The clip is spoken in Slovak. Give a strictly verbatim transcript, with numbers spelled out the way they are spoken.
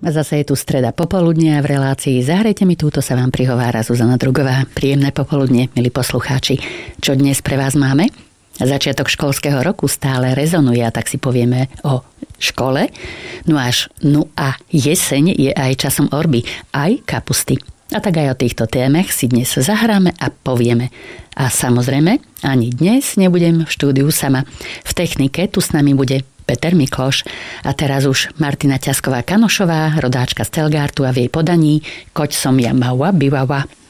A zase je tu streda popoludne a v relácii Zahrajte mi túto sa vám prihovára Zuzana Drugová. Príjemné popoludne, milí poslucháči. Čo dnes pre vás máme? Začiatok školského roku stále rezonuje, a tak si povieme o škole. No až no a jeseň je aj časom orby, aj kapusty. A tak aj o týchto témach si dnes zahráme a povieme. A samozrejme, ani dnes nebudem v štúdiu sama. V technike tu s nami bude Peter Mikloš a teraz už Martina Ťasková-Kanošová, rodáčka z Telgártu a v jej podaní Koď som ja mała bývala.